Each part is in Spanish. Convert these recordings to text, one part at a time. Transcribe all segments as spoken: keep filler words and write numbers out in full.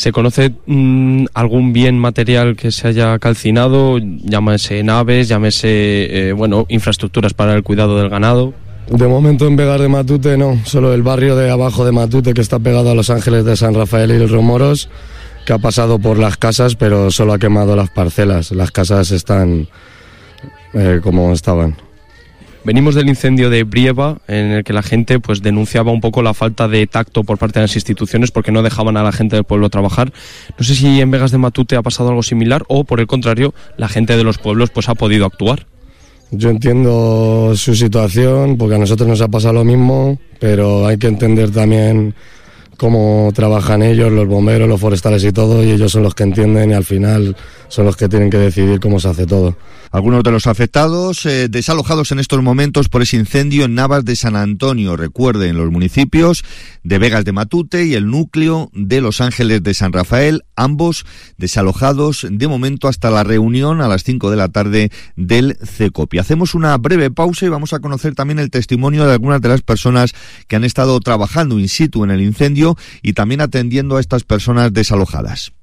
¿Se conoce mmm, algún bien material que se haya calcinado? Llámese naves, llámese, eh, bueno, infraestructuras para el cuidado del ganado. De momento en Begas de Matute no, solo el barrio de abajo de Matute, que está pegado a Los Ángeles de San Rafael y los Romoros, que ha pasado por las casas, pero solo ha quemado las parcelas. Las casas están eh, como estaban. Venimos del incendio de Brieva, en el que la gente pues denunciaba un poco la falta de tacto por parte de las instituciones porque no dejaban a la gente del pueblo trabajar. No sé si en Begas de Matute ha pasado algo similar o, por el contrario, la gente de los pueblos pues ha podido actuar. Yo entiendo su situación, porque a nosotros nos ha pasado lo mismo, pero hay que entender también cómo trabajan ellos, los bomberos, los forestales y todo, y ellos son los que entienden y al final son los que tienen que decidir cómo se hace todo. Algunos de los afectados eh, desalojados en estos momentos por ese incendio en Navas de San Antonio. Recuerden, los municipios de Begas de Matute y el núcleo de Los Ángeles de San Rafael, ambos desalojados de momento hasta la reunión a las cinco de la tarde del CECOPI. Hacemos una breve pausa y vamos a conocer también el testimonio de algunas de las personas que han estado trabajando in situ en el incendio y también atendiendo a estas personas desalojadas.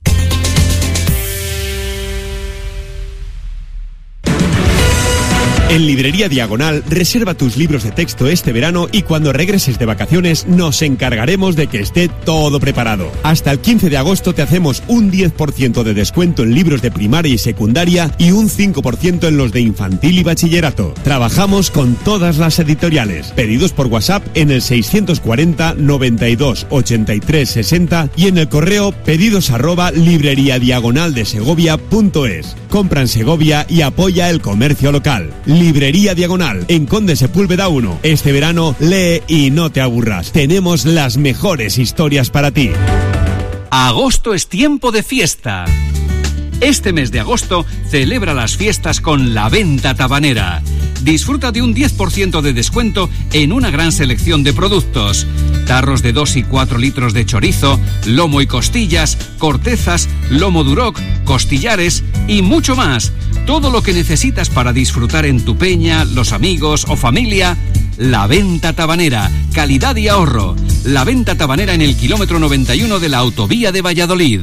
En Librería Diagonal, reserva tus libros de texto este verano y cuando regreses de vacaciones nos encargaremos de que esté todo preparado. Hasta el quince de agosto te hacemos un diez por ciento de descuento en libros de primaria y secundaria y un cinco por ciento en los de infantil y bachillerato. Trabajamos con todas las editoriales. Pedidos por WhatsApp en el seiscientos cuarenta, noventa y dos, ochenta y tres, sesenta y en el correo pedidos arroba libreriadiagonaldesegovia punto es. Compra en Segovia y apoya el comercio local. Librería Diagonal, en Conde Sepúlveda uno. Este verano lee y no te aburras. Tenemos las mejores historias para ti. Agosto es tiempo de fiesta. Este mes de agosto celebra las fiestas con La Venta Tabanera. Disfruta de un diez por ciento de descuento en una gran selección de productos. Tarros de dos y cuatro litros de chorizo, lomo y costillas, cortezas, lomo duroc, costillares y mucho más. Todo lo que necesitas para disfrutar en tu peña, los amigos o familia. La Venta Tabanera, calidad y ahorro. La Venta Tabanera en el kilómetro noventa y uno de la autovía de Valladolid.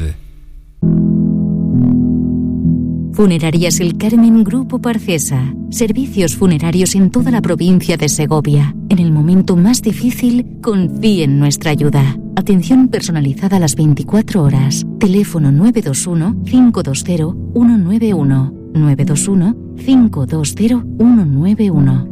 Funerarias El Carmen Grupo Parcesa. Servicios funerarios en toda la provincia de Segovia. En el momento más difícil, confíe en nuestra ayuda. Atención personalizada a las veinticuatro horas. Teléfono nueve dos uno, cinco dos cero, uno nueve uno. nueve dos uno, cinco dos cero, uno nueve uno.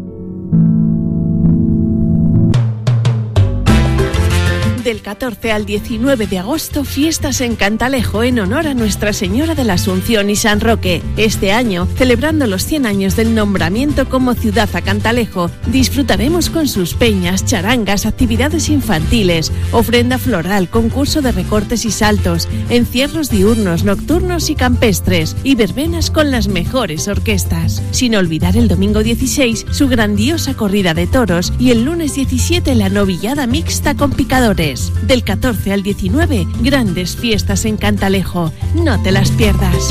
Del catorce al diecinueve de agosto, fiestas en Cantalejo en honor a Nuestra Señora de la Asunción y San Roque. Este año, celebrando los cien años del nombramiento como ciudad a Cantalejo, disfrutaremos con sus peñas, charangas, actividades infantiles, ofrenda floral, concurso de recortes y saltos, encierros diurnos, nocturnos y campestres, y verbenas con las mejores orquestas. Sin olvidar el domingo dieciséis, su grandiosa corrida de toros y el lunes diecisiete la novillada mixta con picadores. Del catorce al diecinueve, grandes fiestas en Cantalejo. No te las pierdas.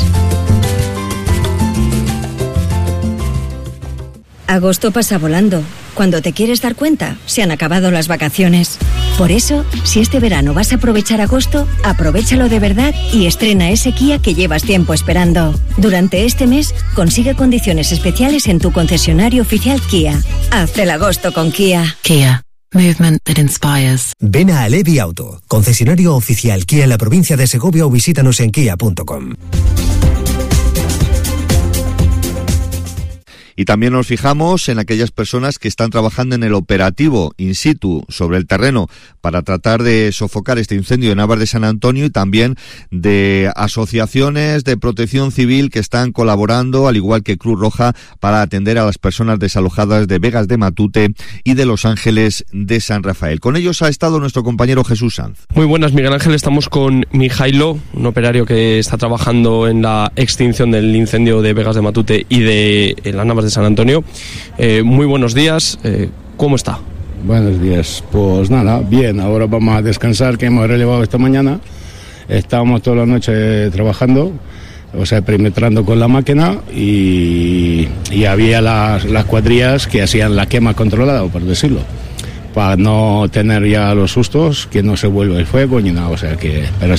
Agosto pasa volando. Cuando te quieres dar cuenta, se han acabado las vacaciones. Por eso, si este verano vas a aprovechar agosto, aprovéchalo de verdad y estrena ese Kia que llevas tiempo esperando. Durante este mes, consigue condiciones especiales en tu concesionario oficial Kia. Haz el agosto con Kia. Kia. Movement that inspires. Ven a Alevi Auto, concesionario oficial Kia en la provincia de Segovia o visítanos en kia punto com. Y también nos fijamos en aquellas personas que están trabajando en el operativo in situ sobre el terreno para tratar de sofocar este incendio en Navas de San Antonio y también de asociaciones de protección civil que están colaborando, al igual que Cruz Roja, para atender a las personas desalojadas de Begas de Matute y de Los Ángeles de San Rafael. Con ellos ha estado nuestro compañero Jesús Sanz. Muy buenas, Miguel Ángel. Estamos con Mijailo, un operario que está trabajando en la extinción del incendio de Begas de Matute y de las Navas de San Antonio. Eh, muy buenos días, eh, ¿cómo está? Buenos días, pues nada, bien, ahora vamos a descansar, que hemos relevado esta mañana. Estábamos toda la noche trabajando, o sea, perimetrando con la máquina y, y había las, las cuadrillas que hacían la quema controlada, por decirlo, para no tener ya los sustos, que no se vuelva el fuego ni nada, o sea que... Pero